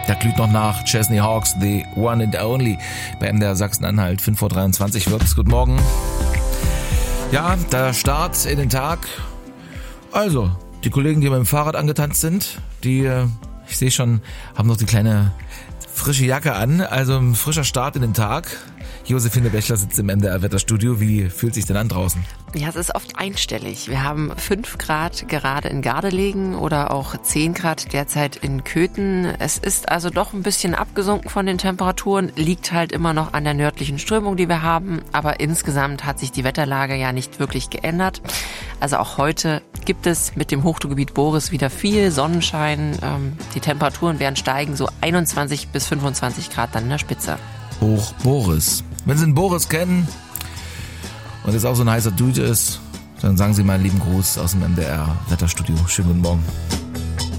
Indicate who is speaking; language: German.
Speaker 1: Da glüht noch nach Chesney Hawks, The One and Only, bei MDR Sachsen-Anhalt, 5:23 wird's. Guten Morgen. Ja, der Start in den Tag. Also, die Kollegen, die mit dem Fahrrad angetanzt sind, die, ich sehe schon, haben noch die kleine frische Jacke an. Also ein frischer Start in den Tag. Josephine Bechler sitzt im MDR-Wetterstudio. Wie fühlt sich denn an draußen?
Speaker 2: Ja, es ist oft einstellig. Wir haben 5 Grad gerade in Gardelegen oder auch 10 Grad derzeit in Köthen. Es ist also doch ein bisschen abgesunken von den Temperaturen, liegt halt immer noch an der nördlichen Strömung, die wir haben. Aber insgesamt hat sich die Wetterlage ja nicht wirklich geändert. Also auch heute gibt es mit dem Hochdruckgebiet Boris wieder viel Sonnenschein. Die Temperaturen werden steigen, so 21 bis 25 Grad dann in der Spitze.
Speaker 1: Hoch Boris. Wenn Sie einen Boris kennen und jetzt auch so ein heißer Dude ist, dann sagen Sie mal einen lieben Gruß aus dem MDR Wetterstudio. Schönen guten Morgen.